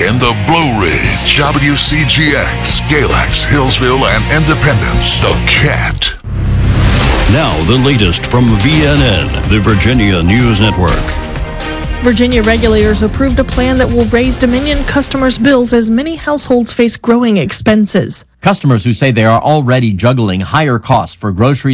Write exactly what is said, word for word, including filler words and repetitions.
in the Blue Ridge, W C G X, Galax, Hillsville, and Independence. The Cat. Now the latest from V N N, the Virginia News Network. Virginia regulators approved a plan that will raise Dominion customers' bills as many households face growing expenses. Customers who say they are already juggling higher costs for groceries